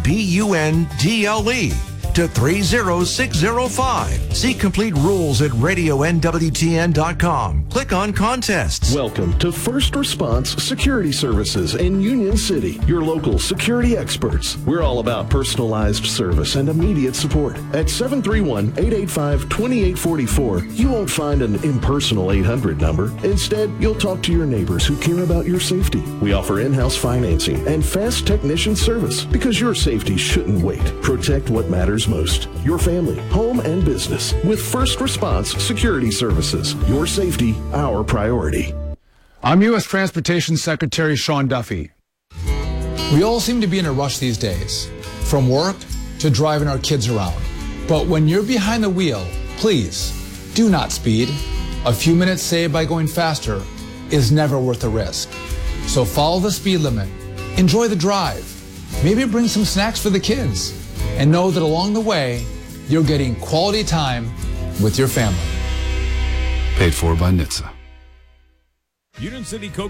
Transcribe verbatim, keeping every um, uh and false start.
B U N D L E, to three zero six zero five. See complete rules at radio N W T N dot com. Click on contests. Welcome to First Response Security Services in Union City, your local security experts. We're all about personalized service and immediate support. At seven three one, eight eight five, two eight four four, you won't find an impersonal eight hundred number. Instead, you'll talk to your neighbors who care about your safety. We offer in-house financing and fast technician service because your safety shouldn't wait. Protect what matters most, your family, home, and business with First Response Security Services. Your safety, our priority. I'm U S Transportation Secretary Sean Duffy. We all seem to be in a rush these days, from work to driving our kids around. But when you're behind the wheel, please do not speed. A few minutes saved by going faster is never worth the risk. So follow the speed limit, enjoy the drive, maybe bring some snacks for the kids, and know that along the way, you're getting quality time with your family. Paid for by N H T S A. Union City Coke